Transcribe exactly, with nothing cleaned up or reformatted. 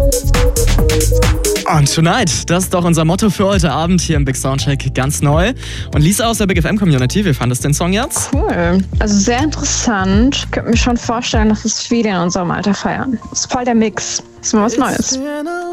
Und Tonight, das ist doch unser Motto für heute Abend hier im Big Soundcheck, ganz neu. Und Lisa aus der Big F M Community, wie fandest du den Song jetzt? Cool, also sehr interessant. Ich könnte mir schon vorstellen, dass es viele in unserem Alter feiern. Das ist voll der Mix. Das ist mal was Neues.